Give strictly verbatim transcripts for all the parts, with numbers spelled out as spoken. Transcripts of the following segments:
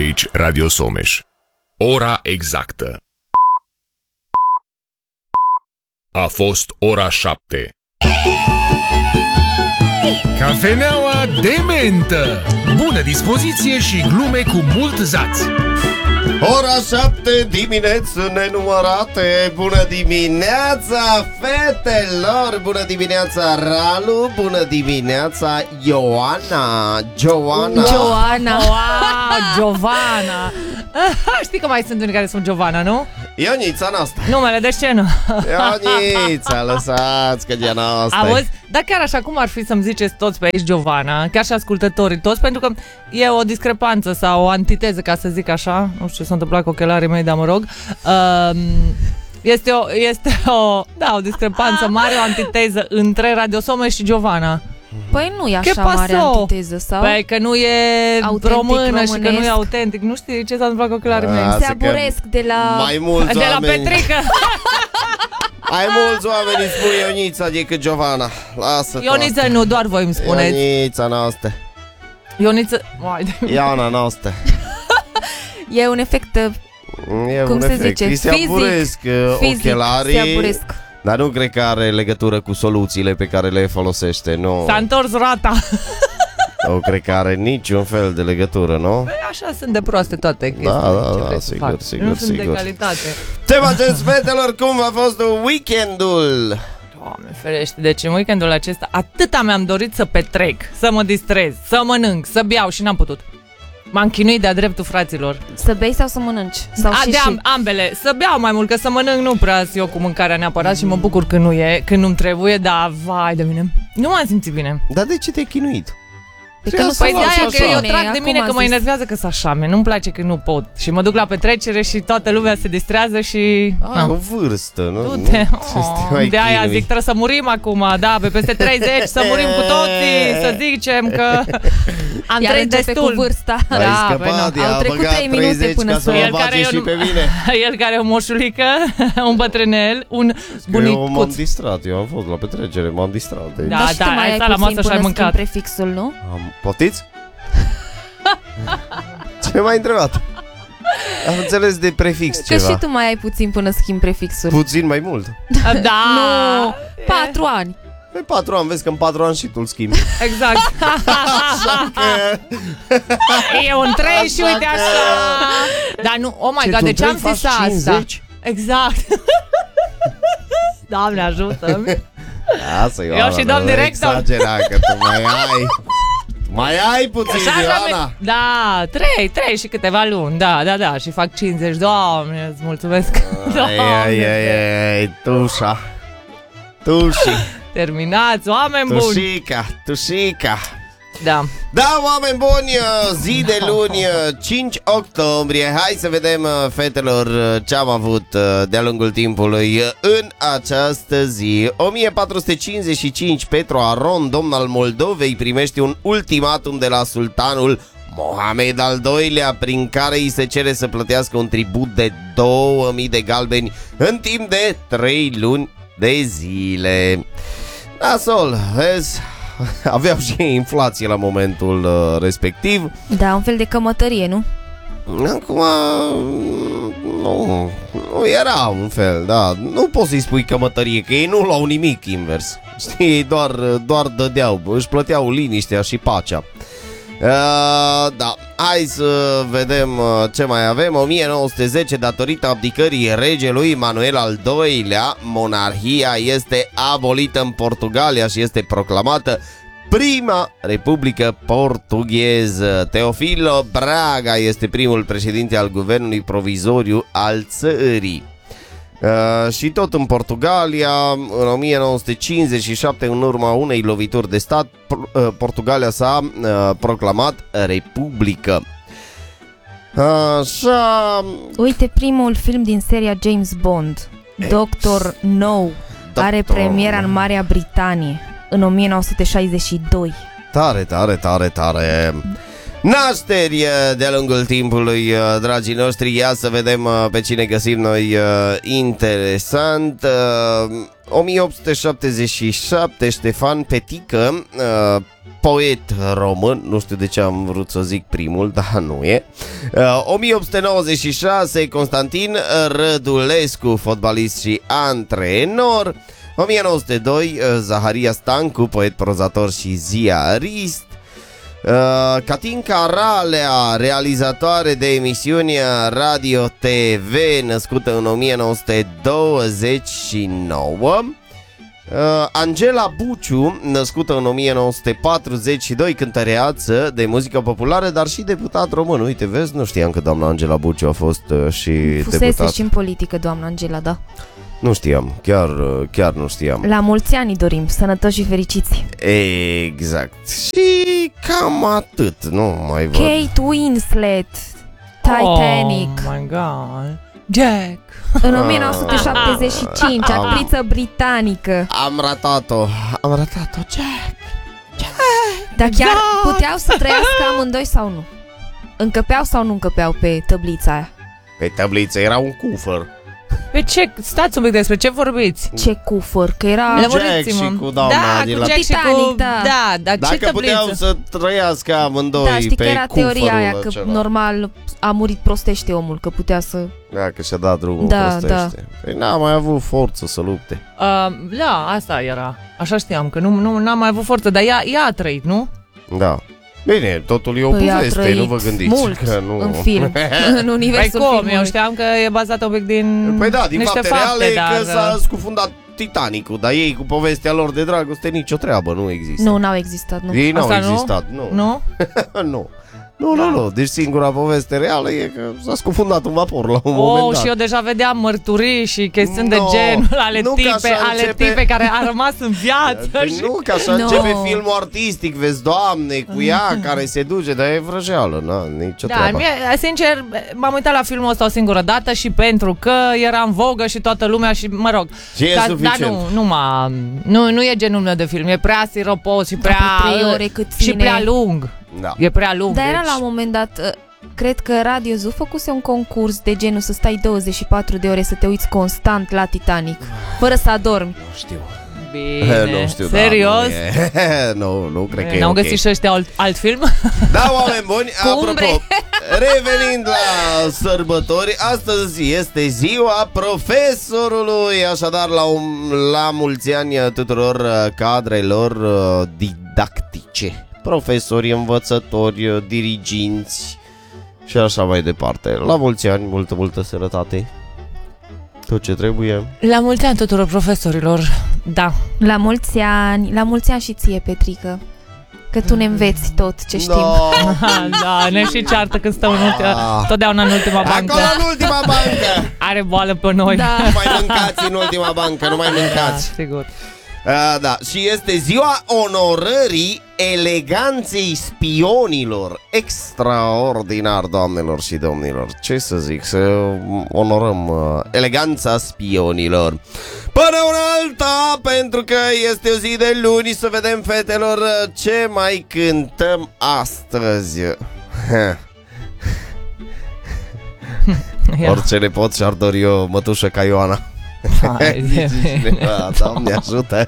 aici Radio Someș. Ora exactă. A fost ora șapte. Cafeneaua de mentă. Bună dispoziție și glume cu mult zaț. Ora șapte dimineți nenumărate. Bună dimineața, fetelor. Bună dimineața, Ralu. Bună dimineața, Ioana. Joana. Joana. Wow, Giovanna. Știi că mai sunt unii care sunt Giovanna, nu? Ionița noastră. Numele de scenă. Ionița, lăsați că Giana asta. Auzi? Dar chiar așa, cum ar fi să-mi ziceți toți pe aici Giovanna, chiar și ascultătorii toți, pentru că e o discrepanță sau o antiteză, ca să zic așa, nu știu ce s-a întâmplat cu ochelarii mei, dar mă rog, uh, este, o, este o, da, o discrepanță mare, o antiteză între Radio Someș și Giovanna. Păi nu e așa mare antiteză, sau? Păi că nu e autentic, română românesc. Și că nu e autentic. Nu știi ce s-a întâmplat cu ochelarii mei. Se aburesc de la... Mai mulți de la oameni. Petrică. Mai mulți oameni îmi spun Ionița decât Giovanna. Lasă. Ioniță nu, doar voi îmi spuneți. Ionița noastră. Ioniță. Iana noastră. E un efect, E cum un se efect. zice, Îi se fizic, aburesc fizic ochelarii. se aburesc. Dar nu cred că are legătură cu soluțiile pe care le folosește, nu. S-a întors roata. Nu cred că are niciun fel de legătură, nu? Păi așa sunt de proaste toate chestiile. Da, da, Ce da, vrei să sigur, fac? sigur, Nu sunt sigur. de calitate. Ce faceți, fetelor? Cum a fost weekendul? Doamne ferește, deci în weekendul acesta atâta mi-am dorit să petrec, să mă distrez, să mănânc, să beau și n-am putut. M-am chinuit de-a dreptul, fraților. Să bei sau să mănânci? Sau A, și, de și... am, ambele. Să beau mai mult, că să mănânc nu prea eu cu mâncarea neapărat și mă bucur când nu e, când nu-mi trebuie, dar vai de mine. Nu m-am simțit bine. Dar de ce te-ai chinuit? Că nu Păi se de-aia face că așa. eu trag de mine Acum că mă a zis. enervează că sunt așa, nu-mi place că nu pot. Și mă duc la petrecere și toată lumea se distrează și... Ai o vârstă, nu? Du-te, Nu trebuie să te mai de aia chinui. zic, trebuie să murim acum, da, pe peste treizeci, să murim cu toții, să zicem că am Iar trăit începe destul. cu vârsta. Ai Da, scăpat, păi ea Au a trecut băgat trei minute treizeci până ca să- să o El bage care, e și un, pe mine. el care e o moșulică, un bătrânel, un Eu m-am bunicuț. distrat, eu am fost la petrecere, m-am distrat. Deci. Da, Dar și da, tu ai mai ai stat la puțin masă și ai până schimbi mâncat. prefixul, nu? Am... Poftiți? Ce m-ai întrebat? Am înțeles de prefix Că ceva. și tu mai ai puțin până schimbi prefixul. Puțin mai mult. Da, Nu, patru ani. Pe patru ani, vezi că în patru ani și tu îl schimbi. exact. Așa că... E un trei și Așa uite că- așa. Dar nu, oh my god, tu de ce am trei zis faci asta? cincizeci? Exact. Doamne ajută-mi. Lasă, Ioana, Eu și domn nu director. exagera, că tu mai ai... Mai ai puțin, Așa, așa, Ioana. mi- da, trei, trei și câteva luni, da, da, da, și fac cincizeci, Doamne, îți mulțumesc. Ai, ai, ai, ai, ai, tușa. Tuși. Terminați, oameni buni. Tușica, tușica. Da. Da, oameni buni, zi de luni, cinci octombrie. Hai să vedem, fetelor, ce am avut de-a lungul timpului în această zi. o mie patru sute cincizeci și cinci, Petru Aron, domn al Moldovei, primește un ultimatum de la sultanul Mohamed al doilea, prin care îi se cere să plătească un tribut de două mii de galbeni în timp de trei luni de zile. Nasol, vezi? Aveau și inflație la momentul uh, respectiv. Da, un fel de cămătărie, nu? Acum nu, nu era un fel, da. Nu poți să-i spui cămătărie, că ei nu luau nimic invers. Știi, doar, doar dădeau, își plăteau liniștea și pacea. Uh, da, hai să vedem uh, ce mai avem. o mie nouă sute zece, datorită abdicării regelui Manuel al doilea, monarhia este abolită în Portugalia și este proclamată prima republică portugheză. Teofilo Braga este primul președinte al guvernului provizoriu al țării. Uh, și tot în Portugalia, în o mie nouă sute cincizeci și șapte, în urma unei lovituri de stat, uh, Portugalia s-a uh, proclamat republică. Așa. Uite, primul film din seria James Bond, Doctor No, are Doctor premiera în Marea Britanie în o mie nouă sute șaizeci și doi. Tare, tare, tare, tare. Nașteri de-a lungul timpului, dragii noștri. Ia să vedem pe cine găsim noi interesant. o mie opt sute șaptezeci și șapte, Ștefan Petică, poet român. Nu știu de ce am vrut să zic primul, dar nu e. o mie opt sute nouăzeci și șase, Constantin Rădulescu, fotbalist și antrenor. o mie nouă sute doi, Zaharia Stancu, poet, prozator și ziarist. Uh, Catinca Ralea, realizatoare de emisiuni radio T V, născută în o mie nouă sute douăzeci și nouă. uh, Angela Buciu, născută în o mie nouă sute patruzeci și doi, cântăreață de muzică populară, dar și deputat român. Uite, vezi, nu știam că doamna Angela Buciu a fost uh, și Fusese deputat. și în politică, doamna Angela, da. Nu știam, chiar, chiar nu știam. La mulți ani dorim, sănătoși și fericiți. Exact. Și cam atât, nu mai văd. Kate Winslet, Titanic. Oh my god. Jack. În o mie nouă sute șaptezeci și cinci, actriță britanică. Am ratat-o, am ratat-o, Jack. Dar chiar puteau să trăiască amândoi sau nu? Încăpeau sau nu încăpeau pe tăblița aia? Pe tabliță era un cufăr. Pe ce? Stați un pic, despre ce vorbiți? Ce cufăr, că era... Lămuriți-mă. Jack și cu doamna da, de cu la- Jack și Titanic, cu... da. Da, dar ce Dacă puteau tăbliță? să trăiască amândoi Da, știi pe că era cufărul teoria aia că acela. normal a murit prostește omul, că putea să... Da, că și-a dat drumul Da, prostește. Păi n-a mai avut forță să lupte. Uh, da, asta era. Așa știam, că nu, nu n-am mai avut forță, dar ea, ea a trăit, nu? Da. Bine, totul e o Păi a poveste, trăit nu vă gândiți mult că nu... în film, în Păi universul cum? filmului. Eu știam că e bazat un pic din Păi da, din niște fapte reale dar... că s-a scufundat Titanicul, dar ei cu povestea lor de dragoste nicio treabă nu există. Nu, n-au existat, nu. Ei n-au Asta nu? existat, nu. Nu? Nu. Nu, nu, nu. Deci singura poveste reală e că s-a scufundat un vapor la un moment Oh, dat. și eu deja vedeam mărturii și chestiuni de No, genul ale nu că tipe, așa ale începe- tipe care a rămas în viață. Păi și... nu, că așa No. începe filmul artistic, vezi, Doamne, cu ea care se duce, dar e vrăjeală, na, nicio Da, treabă. mie, sincer, m-am uitat la filmul ăsta o singură dată și pentru că era în vogă și toată lumea și, mă rog, Și e dar, suficient. dar nu, nu, m-a, nu, nu e genul meu de film, e prea siropos și prea, Pe trei ore cât și ține. prea lung, Da. e prea lung. Dar era deci... la un moment dat, uh, cred că Radio Zoo făcuse un concurs de genul să stai douăzeci și patru de ore să te uiți constant la Titanic, fără să adormi. Nu știu. Bine, Nu știu, serios? Da, nu, e. nu, nu cred că e N-au ok. găsit și ăștia alt, alt film? Da, oameni buni, Cu apropo, umbre. revenind la sărbători, astăzi este ziua profesorului, așadar la, un, la mulți ani tuturor uh, cadrelor uh, didactice, profesori, învățători, uh, diriginți și așa mai departe. La mulți ani, multă, multă sănătate, tot ce trebuie. La mulți ani tuturor profesorilor, da. La mulți ani, la mulți ani și ție, Petrică, că tu ne înveți tot ce știm. No. Da, ne și ceartă când stăm în ultima, Ah. totdeauna în ultima bancă. Acolo în ultima bancă. Are boală pe noi. Da. Nu mai mâncați în ultima bancă, nu mai mâncați. Da, sigur. Uh, da, și este ziua onorării eleganței spionilor. Extraordinar, doamnelor și domnilor. Ce să zic, să onorăm uh, eleganța spionilor. Până una alta, pentru că este o zi de luni, să vedem, fetelor, ce mai cântăm astăzi. Ia. Orice ne pot și-ar dori o mătușă ca Ioana. Hai, Zice cineva, Doamne ajută.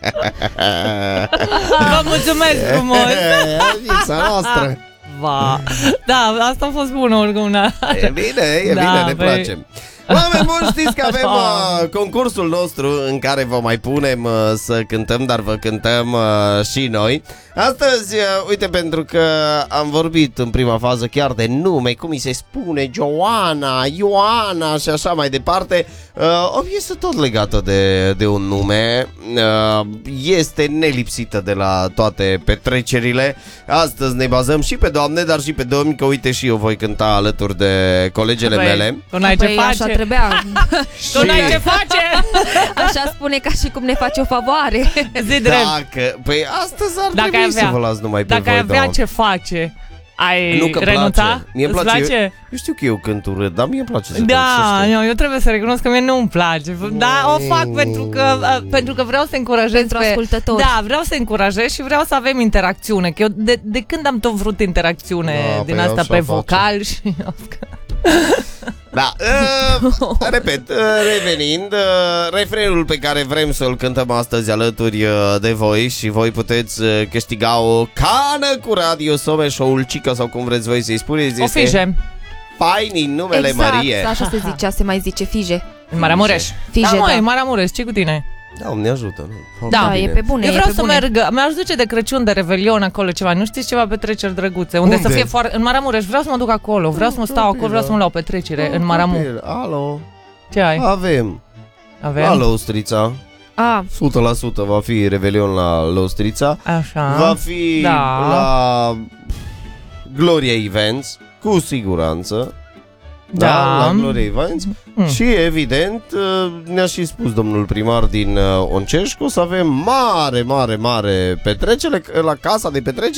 Vă mulțumesc frumos. Vița noastră. Va. Da, asta a fost bună oricum. Da. E bine, e Da, bine, ne păi- place. Oameni buni, știți că avem uh, concursul nostru în care vă mai punem uh, să cântăm, dar vă cântăm uh, și noi. Astăzi, uh, uite, pentru că am vorbit în prima fază chiar de nume, cum îi se spune, Joana, Ioana și așa mai departe, uh, o piesă tot legată de, de un nume, uh, este nelipsită de la toate petrecerile. Astăzi ne bazăm și pe doamne, dar și pe domni, că uite și eu voi cânta alături de colegele Păi, mele. Tu n-ai ce Păi așa face. trebuia. Tu n-ai ce face. Așa spune ca și cum ne face o favoare. Zi drept. Dacă, păi astăzi ar Dacă trebui ai avea- să vă las numai pe Dacă voi ai avea două. ce face. Ai Nu că renunța? place. Mie îmi Îți place. place? Eu, eu știu că eu cânt urât, dar mie îmi place să cânt, Da, să știi. eu, eu trebuie să recunosc că mie nu-mi place. Da, o fac pentru că, uh, pentru că vreau să încurajez Pentru pe... ascultători. Da, vreau să încurajez și vreau să avem interacțiune. Că eu de, de când am tot vrut interacțiune Da, din păi asta așa pe face. vocal și... Da, uh, repet, uh, revenind, uh, refrenul pe care vrem să-l cântăm astăzi alături uh, de voi și voi puteți uh, câștiga o cană cu Radio Someș, o ulcică sau cum vreți voi să-i spuneți, O este fije. Faini în numele Exact, Marie. așa se zicea, se mai zice fije. În Maramureș. Fije, Da, măi, da. Maramureș, ce cu tine? Da, ne ajută, nu? Foarte Da, Da, bine. e pe bune, Eu e vreau pe să bune. merg, mi-aș duce de Crăciun, de Revelion acolo ceva, nu știți ceva petreceri drăguțe, unde, Unde? să fie foarte... În Maramureș, vreau să mă duc acolo, vreau să mă stau acolo, vreau să mă la o petrecere, în Maramu. Alo, Ce ai? avem, Avem? la Lăustrița, A, o sută la sută va fi Revelion la Lăustrița, Așa. va fi Da. la Gloria Events, cu siguranță. Da, Da. la Gloria Events. Mm. Și evident ne-a și spus domnul primar din Oncești că o să avem mare, mare, mare petrecere la casa de petrecere